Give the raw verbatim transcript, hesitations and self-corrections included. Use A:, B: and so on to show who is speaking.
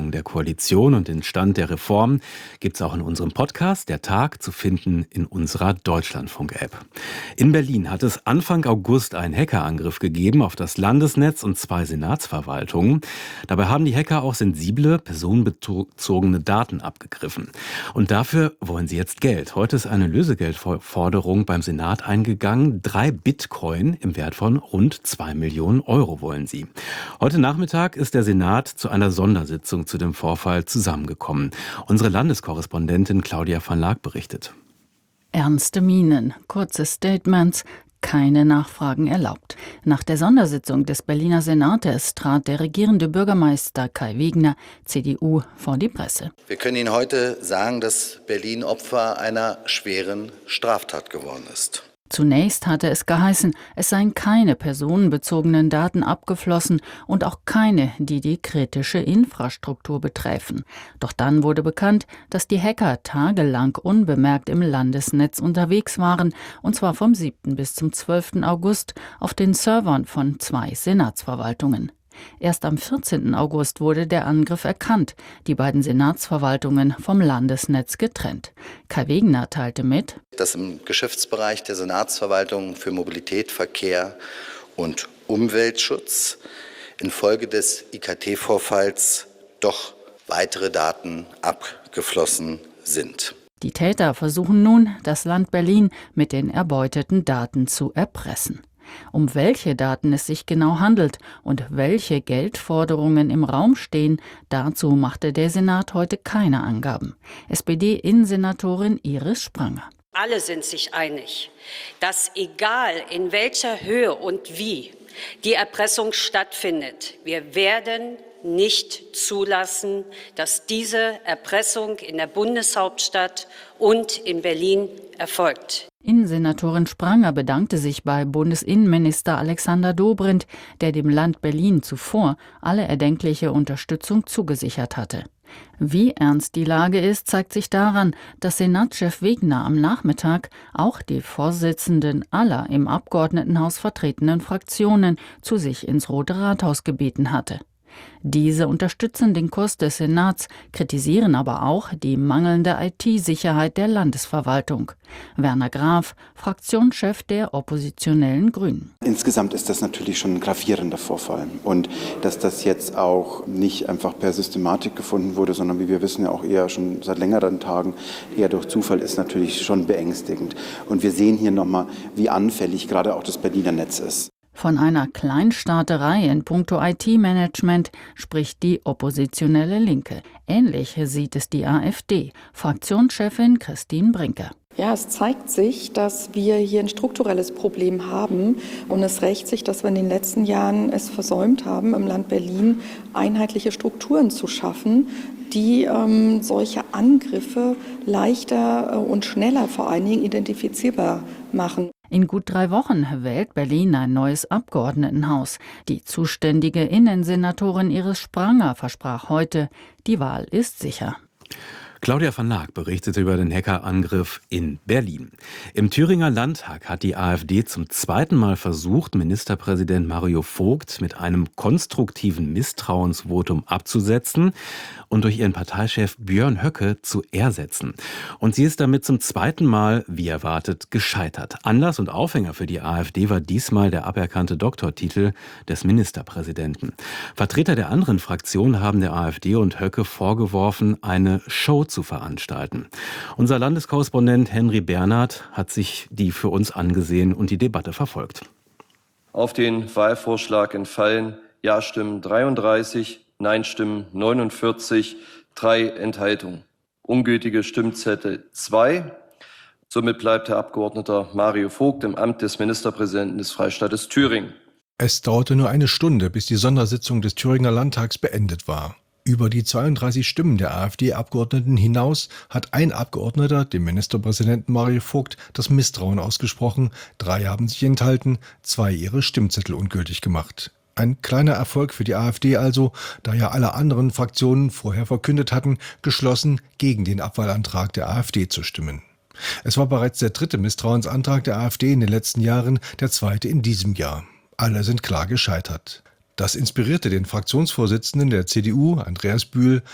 A: Zusammensetzung der Koalition und den Stand der Reformen gibt es auch in unserem Podcast Der Tag, zu finden in unserer Deutschlandfunk-App. In Berlin hat es Anfang August einen Hackerangriff gegeben auf das Landesnetz und zwei Senatsverwaltungen. Dabei haben die Hacker auch sensible, personenbezogene Daten abgegriffen. Und dafür wollen sie jetzt Geld. Heute ist eine Lösegeldforderung beim Senat eingegangen. Drei Bitcoin im Wert von rund zwei Millionen Euro wollen sie. Heute Nachmittag ist der Senat zu einer Sondersitzung zu dem Vorfall zusammengekommen. Unsere Landeskorrespondentin Claudia van Laak berichtet.
B: Ernste Mienen, kurze Statements, keine Nachfragen erlaubt. Nach der Sondersitzung des Berliner Senates trat der regierende Bürgermeister Kai Wegner, C D U, vor die Presse.
C: Wir können Ihnen heute sagen, dass Berlin Opfer einer schweren Straftat geworden ist.
B: Zunächst hatte es geheißen, es seien keine personenbezogenen Daten abgeflossen und auch keine, die die kritische Infrastruktur betreffen. Doch dann wurde bekannt, dass die Hacker tagelang unbemerkt im Landesnetz unterwegs waren, und zwar vom siebten bis zum zwölften August auf den Servern von zwei Senatsverwaltungen. Erst am vierzehnten August wurde der Angriff erkannt, die beiden Senatsverwaltungen vom Landesnetz getrennt. Kai Wegner teilte mit,
C: dass im Geschäftsbereich der Senatsverwaltung für Mobilität, Verkehr und Umweltschutz infolge des I K T-Vorfalls doch weitere Daten abgeflossen sind.
B: Die Täter versuchen nun, das Land Berlin mit den erbeuteten Daten zu erpressen. Um welche Daten es sich genau handelt und welche Geldforderungen im Raum stehen, dazu machte der Senat heute keine Angaben. S P D-Innensenatorin Iris Spranger.
D: Alle sind sich einig, dass egal in welcher Höhe und wie die Erpressung stattfindet, wir werden nicht zulassen, dass diese Erpressung in der Bundeshauptstadt und in Berlin erfolgt.
B: Innensenatorin Spranger bedankte sich bei Bundesinnenminister Alexander Dobrindt, der dem Land Berlin zuvor alle erdenkliche Unterstützung zugesichert hatte. Wie ernst die Lage ist, zeigt sich daran, dass Senatschef Wegner am Nachmittag auch die Vorsitzenden aller im Abgeordnetenhaus vertretenen Fraktionen zu sich ins Rote Rathaus gebeten hatte. Diese unterstützen den Kurs des Senats, kritisieren aber auch die mangelnde I T-Sicherheit der Landesverwaltung. Werner Graf, Fraktionschef der oppositionellen Grünen.
E: Insgesamt ist das natürlich schon ein gravierender Vorfall. Und dass das jetzt auch nicht einfach per Systematik gefunden wurde, sondern wie wir wissen ja auch eher schon seit längeren Tagen eher durch Zufall, ist natürlich schon beängstigend. Und wir sehen hier nochmal, wie anfällig gerade auch das Berliner Netz ist.
B: Von einer Kleinstaaterei in puncto I T-Management spricht die oppositionelle Linke. Ähnlich sieht es die AfD. Fraktionschefin Christine Brinker.
F: Ja, es zeigt sich, dass wir hier ein strukturelles Problem haben. Und es rächt sich, dass wir in den letzten Jahren es versäumt haben, im Land Berlin einheitliche Strukturen zu schaffen, die ähm, solche Angriffe leichter äh, und schneller vor allen Dingen identifizierbar machen.
B: In gut drei Wochen wählt Berlin ein neues Abgeordnetenhaus. Die zuständige Innensenatorin Iris Spranger versprach heute, die Wahl ist sicher.
A: Claudia van Laak berichtete über den Hackerangriff in Berlin. Im Thüringer Landtag hat die AfD zum zweiten Mal versucht, Ministerpräsident Mario Vogt mit einem konstruktiven Misstrauensvotum abzusetzen und durch ihren Parteichef Björn Höcke zu ersetzen. Und sie ist damit zum zweiten Mal, wie erwartet, gescheitert. Anlass und Aufhänger für die AfD war diesmal der aberkannte Doktortitel des Ministerpräsidenten. Vertreter der anderen Fraktionen haben der AfD und Höcke vorgeworfen, eine Show zu veranstalten. Unser Landeskorrespondent Henry Bernhard hat sich die für uns angesehen und die Debatte verfolgt.
G: Auf den Wahlvorschlag entfallen Ja-Stimmen dreiunddreißig, Nein-Stimmen neunundvierzig, drei Enthaltungen. Ungültige Stimmzettel zwei. Somit bleibt Herr Abgeordneter Mario Vogt im Amt des Ministerpräsidenten des Freistaates Thüringen.
H: Es dauerte nur eine Stunde, bis die Sondersitzung des Thüringer Landtags beendet war. Über die zweiunddreißig Stimmen der AfD-Abgeordneten hinaus hat ein Abgeordneter, dem Ministerpräsidenten Mario Vogt, das Misstrauen ausgesprochen, drei haben sich enthalten, zwei ihre Stimmzettel ungültig gemacht. Ein kleiner Erfolg für die AfD also, da ja alle anderen Fraktionen vorher verkündet hatten, geschlossen gegen den Abwahlantrag der AfD zu stimmen. Es war bereits der dritte Misstrauensantrag der AfD in den letzten Jahren, der zweite in diesem Jahr. Alle sind klar gescheitert. Das inspirierte den Fraktionsvorsitzenden der C D U, Andreas Bühl,